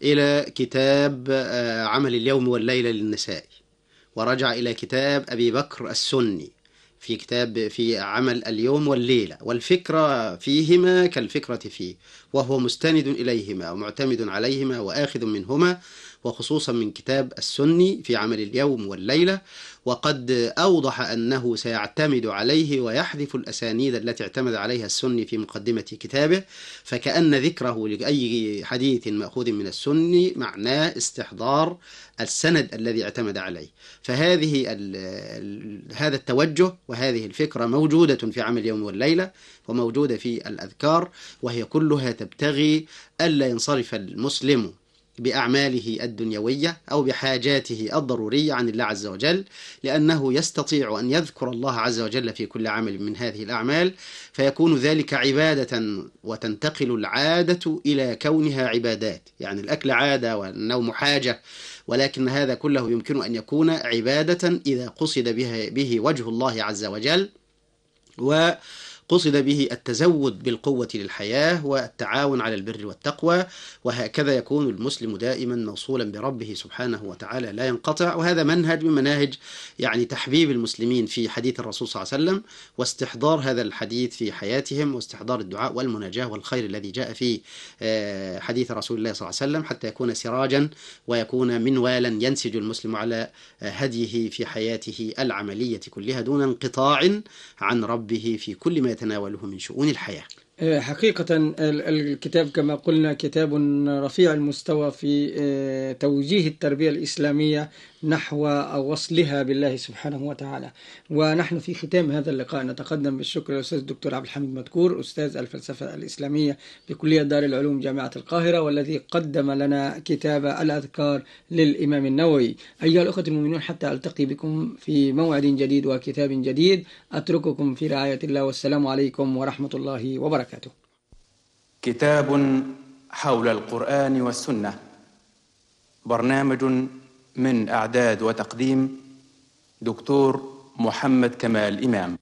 إلى كتاب عمل اليوم والليلة للنسائي، ورجع إلى كتاب أبي بكر السني في كتاب في عمل اليوم والليلة، والفكرة فيهما كالفكرة فيه، وهو مستند إليهما ومعتمد عليهما وآخذ منهما، وخصوصا من كتاب السني في عمل اليوم والليلة. وقد أوضح أنه سيعتمد عليه ويحذف الأسانيد التي اعتمد عليها السني في مقدمة كتابه، فكأن ذكره لأي حديث مأخوذ من السني معناه استحضار السند الذي اعتمد عليه. فهذه هذا التوجه وهذه الفكرة موجودة في عمل اليوم والليلة، وموجودة في الأذكار، وهي كلها تبتغي ألا ينصرف المسلم بأعماله الدنيوية أو بحاجاته الضرورية عن الله عز وجل، لأنه يستطيع أن يذكر الله عز وجل في كل عمل من هذه الأعمال، فيكون ذلك عبادة، وتنتقل العادة إلى كونها عبادات. يعني الأكل عادة والنوم حاجة، ولكن هذا كله يمكن أن يكون عبادة إذا قصد به وجه الله عز وجل، وقصد به التزود بالقوة للحياة والتعاون على البر والتقوى. وهكذا يكون المسلم دائما موصولا بربه سبحانه وتعالى لا ينقطع. وهذا منهج من مناهج يعني تحبيب المسلمين في حديث الرسول صلى الله عليه وسلم، واستحضار هذا الحديث في حياتهم، واستحضار الدعاء والمناجاة والخير الذي جاء في حديث رسول الله صلى الله عليه وسلم، حتى يكون سراجا ويكون منوالا ينسج المسلم على هديه في حياته العملية كلها دون انقطاع عن ربه في كل ما يتناوله من شؤون الحياة. حقيقة الكتاب كما قلنا كتاب رفيع المستوى في توجيه التربية الإسلامية نحو وصلها بالله سبحانه وتعالى. ونحن في ختام هذا اللقاء نتقدم بالشكر للأستاذ الدكتور عبد الحميد مدكور، أستاذ الفلسفة الإسلامية بكلية دار العلوم جامعة القاهرة، والذي قدم لنا كتاب الأذكار للإمام النووي. أيها الأخوة المؤمنون، حتى ألتقي بكم في موعد جديد وكتاب جديد، أترككم في رعاية الله، والسلام عليكم ورحمة الله وبركاته. كتاب حول القرآن والسنة، برنامج من إعداد وتقديم دكتور محمد كمال إمام.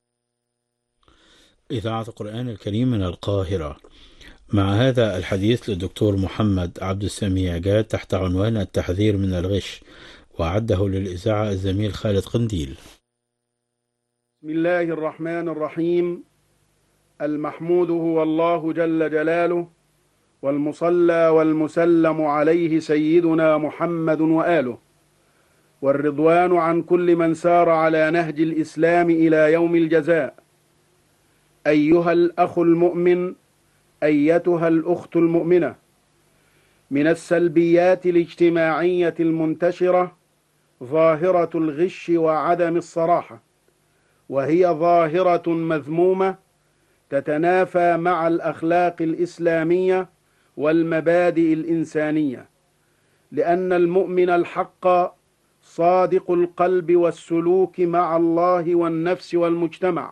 إذاعة القرآن الكريم من القاهرة، مع هذا الحديث للدكتور محمد عبد السميع جاد تحت عنوان التحذير من الغش، وأعده للإذاعة الزميل خالد قنديل. بسم الله الرحمن الرحيم. المحمود هو الله جل جلاله، والمصلى والمسلم عليه سيدنا محمد وآله، والرضوان عن كل من سار على نهج الإسلام إلى يوم الجزاء. أيها الأخ المؤمن، أيتها الأخت المؤمنة، من السلبيات الاجتماعية المنتشرة ظاهرة الغش وعدم الصراحة، وهي ظاهرة مذمومة تتنافى مع الأخلاق الإسلامية والمبادئ الإنسانية، لأن المؤمن الحق صادق القلب والسلوك مع الله والنفس والمجتمع،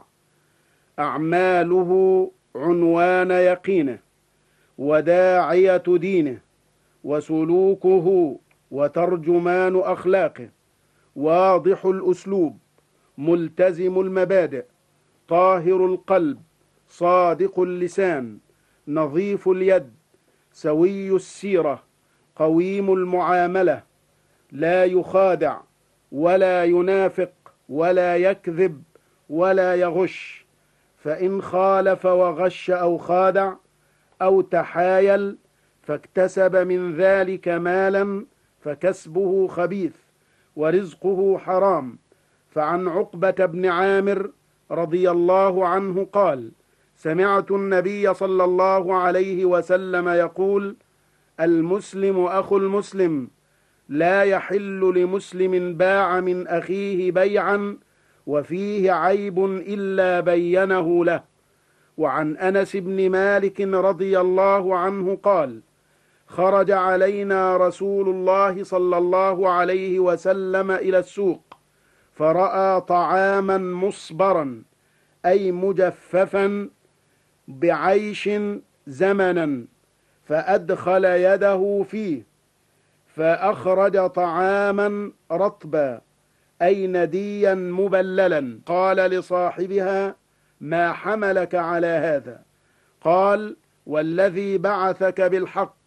أعماله عنوان يقينه وداعية دينه، وسلوكه وترجمان أخلاقه، واضح الأسلوب، ملتزم المبادئ، طاهر القلب، صادق اللسان، نظيف اليد، سوي السيرة، قويم المعاملة، لا يخادع ولا ينافق ولا يكذب ولا يغش، فإن خالف وغش أو خادع أو تحايل فاكتسب من ذلك مالا فكسبه خبيث ورزقه حرام. فعن عقبة بن عامر رضي الله عنه قال: سمعت النبي صلى الله عليه وسلم يقول: المسلم أخو المسلم، لا يحل لمسلم باع من أخيه بيعا وفيه عيب إلا بينه له. وعن أنس بن مالك رضي الله عنه قال: خرج علينا رسول الله صلى الله عليه وسلم إلى السوق، فرأى طعاما مصبرا أي مجففا بعيش زمنا، فأدخل يده فيه فأخرج طعاما رطبا أي نديا مبللا. قال لصاحبها: ما حملك على هذا؟ قال: والذي بعثك بالحق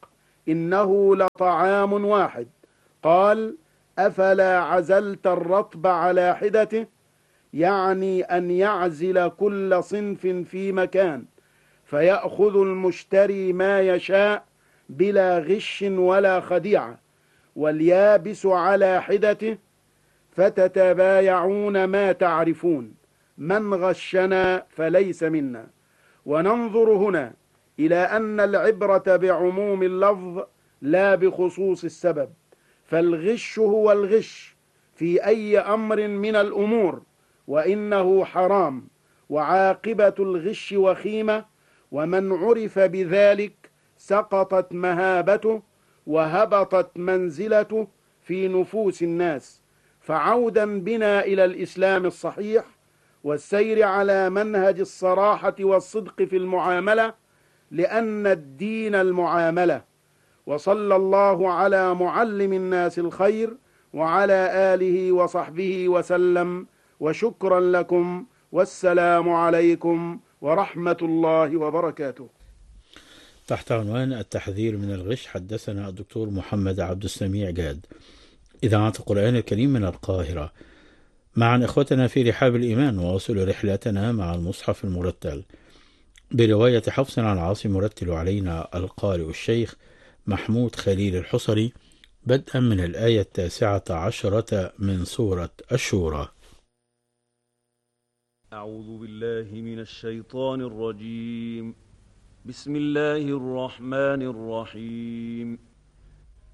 إنه لطعام واحد. قال: أفلا عزلت الرطب على حدته، يعني أن يعزل كل صنف في مكان فيأخذ المشتري ما يشاء بلا غش ولا خديعة، واليابس على حدته فتتبايعون ما تعرفون، من غشنا فليس منا. وننظر هنا إلى أن العبرة بعموم اللفظ لا بخصوص السبب، فالغش هو الغش في أي أمر من الأمور، وإنه حرام، وعاقبة الغش وخيمة، ومن عرف بذلك سقطت مهابته وهبطت منزلته في نفوس الناس. فعودا بنا إلى الإسلام الصحيح والسير على منهج الصراحة والصدق في المعاملة، لأن الدين المعاملة. وصلى الله على معلم الناس الخير وعلى آله وصحبه وسلم، وشكرا لكم، والسلام عليكم ورحمة الله وبركاته. تحت عنوان التحذير من الغش حدثنا الدكتور محمد عبد السميع جاد، إذاعة القرآن الكريم من القاهرة. معا إخوتنا في رحاب الإيمان، واصل رحلتنا مع المصحف المرتل برواية حفص عن عاصم، مرتل علينا القارئ الشيخ محمود خليل الحصري، بدءا من الآية 19 من سورة الشورى. أعوذ بالله من الشيطان الرجيم. بسم الله الرحمن الرحيم.